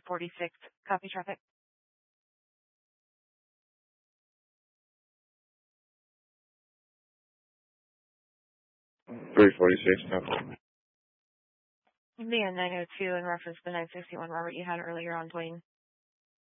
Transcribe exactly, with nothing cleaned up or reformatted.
forty-six, copy traffic. three forty-six, copy. The nine oh two in reference to the nine sixty-one Robert you had earlier on Dwayne.